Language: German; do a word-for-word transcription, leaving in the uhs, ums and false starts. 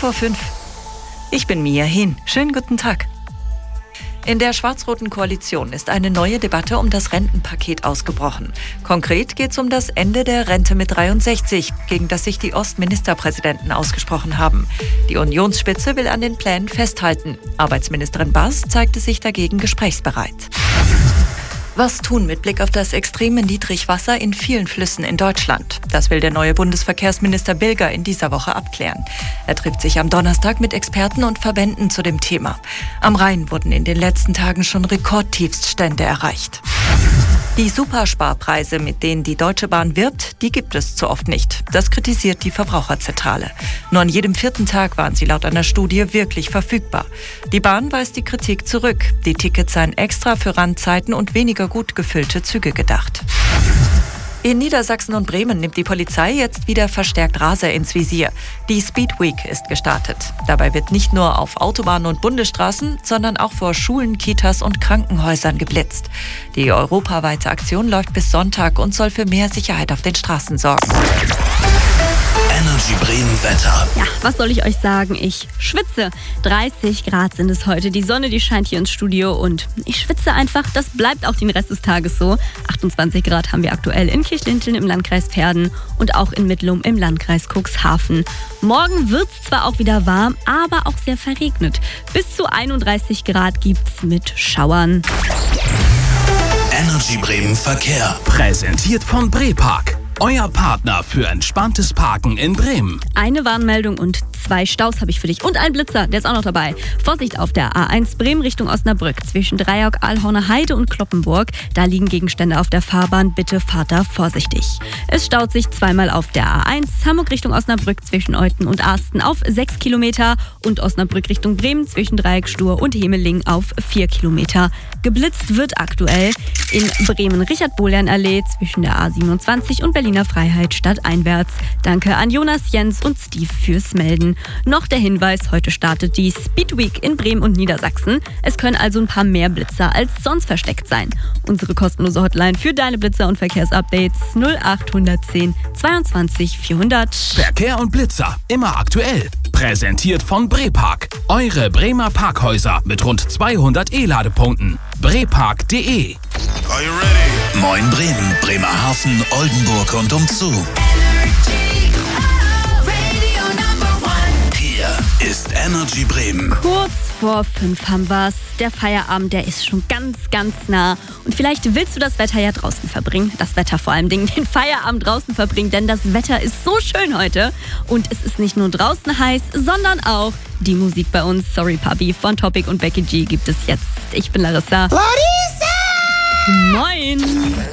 vor fünf. Ich bin Mia Hehn. Schönen guten Tag. In der schwarz-roten Koalition ist eine neue Debatte um das Rentenpaket ausgebrochen. Konkret geht es um das Ende der Rente mit dreiundsechzig, gegen das sich die Ostministerpräsidenten ausgesprochen haben. Die Unionsspitze will an den Plänen festhalten. Arbeitsministerin Bass zeigte sich dagegen gesprächsbereit. Was tun mit Blick auf das extreme Niedrigwasser in vielen Flüssen in Deutschland? Das will der neue Bundesverkehrsminister Bilger in dieser Woche abklären. Er trifft sich am Donnerstag mit Experten und Verbänden zu dem Thema. Am Rhein wurden in den letzten Tagen schon Rekordtiefststände erreicht. Die Supersparpreise, mit denen die Deutsche Bahn wirbt, die gibt es zu oft nicht. Das kritisiert die Verbraucherzentrale. Nur an jedem vierten Tag waren sie laut einer Studie wirklich verfügbar. Die Bahn weist die Kritik zurück. Die Tickets seien extra für Randzeiten und weniger gut gefüllte Züge gedacht. In Niedersachsen und Bremen nimmt die Polizei jetzt wieder verstärkt Raser ins Visier. Die Speed Week ist gestartet. Dabei wird nicht nur auf Autobahnen und Bundesstraßen, sondern auch vor Schulen, Kitas und Krankenhäusern geblitzt. Die europaweite Aktion läuft bis Sonntag und soll für mehr Sicherheit auf den Straßen sorgen. Energy Bremen Wetter. Ja, was soll ich euch sagen? Ich schwitze. dreißig Grad sind es heute. Die Sonne, die scheint hier ins Studio und ich schwitze einfach. Das bleibt auch den Rest des Tages so. achtundzwanzig Grad haben wir aktuell in Kirchlinteln im Landkreis Verden und auch in Mittlum im Landkreis Cuxhaven. Morgen wird es zwar auch wieder warm, aber auch sehr verregnet. Bis zu einunddreißig Grad gibt's mit Schauern. Energy Bremen Verkehr. Präsentiert von Brepark. Euer Partner für entspanntes Parken in Bremen. Eine Warnmeldung und zwei Staus habe ich für dich. Und ein Blitzer, der ist auch noch dabei. Vorsicht auf der A eins Bremen Richtung Osnabrück. Zwischen Dreieck, Alhorner Heide und Kloppenburg. Da liegen Gegenstände auf der Fahrbahn. Bitte fahrt da vorsichtig. Es staut sich zweimal auf der A eins. Hamburg Richtung Osnabrück zwischen Euthen und Arsten auf sechs Kilometer. Und Osnabrück Richtung Bremen zwischen Dreieck, Stur und Hemeling auf vier Kilometer. Geblitzt wird aktuell in Bremen-Richard-Bohlern-Allee zwischen der A siebenundzwanzig und Berliner Freiheit stadteinwärts. Danke an Jonas, Jens und Steve fürs Melden. Noch der Hinweis, heute startet die Speed Week in Bremen und Niedersachsen. Es können also ein paar mehr Blitzer als sonst versteckt sein. Unsere kostenlose Hotline für deine Blitzer und Verkehrsupdates null acht eins null zweiundzwanzig vierhundert. Verkehr und Blitzer, immer aktuell. Präsentiert von Brepark. Eure Bremer Parkhäuser mit rund zweihundert E-Ladepunkten. brepark punkt de. Are you ready? Moin Bremen, Bremerhaven, Oldenburg und umzu. Hier ist Energy Bremen. Kurz vor fünf haben wir's. Der Feierabend, der ist schon ganz, ganz nah. Und vielleicht willst du das Wetter ja draußen verbringen. Das Wetter vor allem, den Feierabend draußen verbringen. Denn das Wetter ist so schön heute. Und es ist nicht nur draußen heiß, sondern auch die Musik bei uns. Sorry Papi von Topic und Becky G gibt es jetzt. Ich bin Larissa. Larissa! Moin!